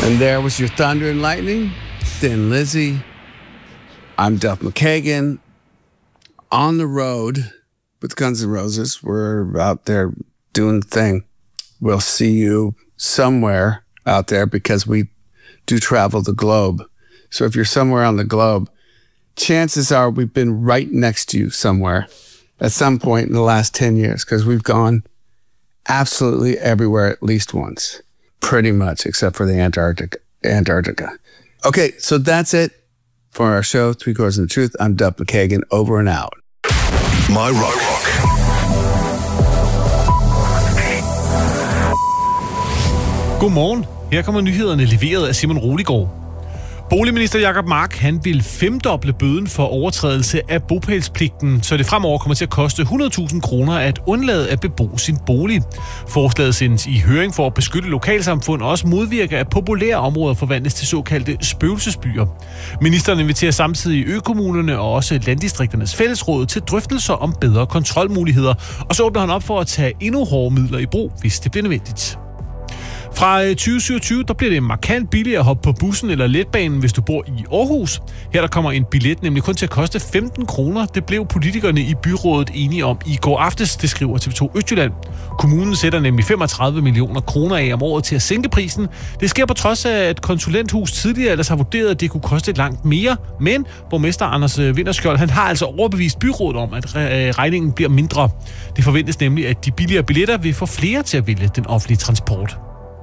And there was your Thunder and Lightning, Thin Lizzy. I'm Duff McKagan. On the road with Guns N' Roses. We're out there doing the thing. We'll see you somewhere out there because we do travel the globe. So if you're somewhere on the globe, chances are we've been right next to you somewhere at some point in the last 10 years because we've gone absolutely everywhere at least once. Pretty much, except for the Antarctica. Okay, so that's it for our show, 3/4 of the Truth. I'm Duff McKagan, over and out. My Rock. Godmorgen. Her kommer nyhederne leveret af Simon Roligård. Boligminister Jacob Mark, han vil femdoble bøden for overtrædelse af bopælspligten, så det fremover kommer til at koste 100.000 kroner at undlade at bebo sin bolig. Forslaget sendes i høring for at beskytte lokalsamfund og også modvirke, at populære områder forvandles til såkaldte spøgelsesbyer. Ministeren inviterer samtidig økommunerne og også landdistrikternes fællesråd til drøftelser om bedre kontrolmuligheder, og så åbner han op for at tage endnu hårdere midler i brug, hvis det bliver nødvendigt. Fra 2027, der bliver det markant billigere at hoppe på bussen eller letbanen, hvis du bor i Aarhus. Her der kommer en billet nemlig kun til at koste 15 kroner. Det blev politikerne i byrådet enige om i går aftes, det skriver TV2 Østjylland. Kommunen sætter nemlig 35 millioner kroner af om året til at sænke prisen. Det sker på trods af, at konsulenthus tidligere ellers har vurderet, at det kunne koste langt mere. Men borgmester Anders Vinterskjold, han har altså overbevist byrådet om, at regningen bliver mindre. Det forventes nemlig, at de billigere billetter vil få flere til at vælge den offentlige transport.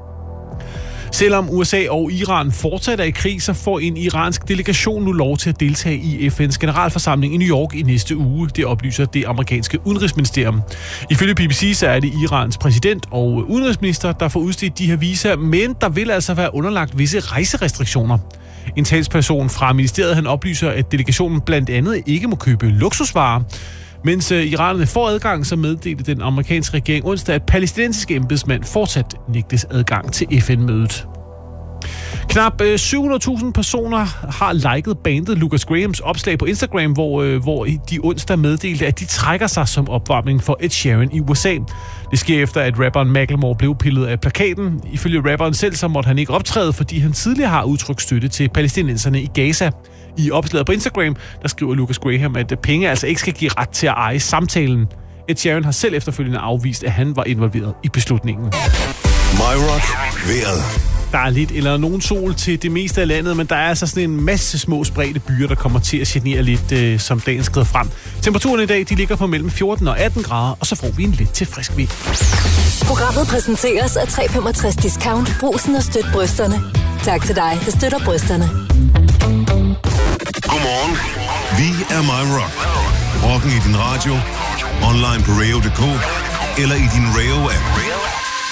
Selvom USA og Iran fortsætter i krig, så får en iransk delegation nu lov til at deltage i FN's generalforsamling i New York i næste uge. Det oplyser det amerikanske udenrigsministerium. Ifølge BBC så er det Irans præsident og udenrigsminister, der får udstedt de her visa, men der vil altså være underlagt visse rejserestriktioner. En talsperson fra ministeriet han oplyser, at delegationen blandt andet ikke må købe luksusvarer. Mens iranerne får adgang, så meddelte den amerikanske regering onsdag, at palæstinensiske embedsmænd fortsat nægtes adgang til FN-mødet. Knap 700.000 personer har liket bandet Lucas Grahams opslag på Instagram, hvor de onsdag meddelte, at de trækker sig som opvarmning for Ed Sheeran i USA. Det sker efter, at rapperen Macklemore blev pillet af plakaten. Ifølge rapperen selv, så måtte han ikke optræde, fordi han tidligere har udtrykt støtte til palæstinenserne i Gaza. I opslaget på Instagram, der skriver Lucas Graham, at penge altså ikke skal give ret til at eje samtalen. Ed Sheeran har selv efterfølgende afvist, at han var involveret i beslutningen. My Rock vejret. Der er lidt eller nogen sol til det meste af landet, men der er altså sådan en masse små spredte byer, der kommer til at genere lidt, som dagen skrider frem. Temperaturen i dag, de ligger på mellem 14 og 18 grader, og så får vi en lidt til frisk vind. Programmet præsenteres af 365 Discount. Brugsen og støt brysterne. Tak til dig, der støtter brysterne. Godmorgen. Vi er My Rock. Rocken i din radio, online på radio.dk eller i din Radio-app.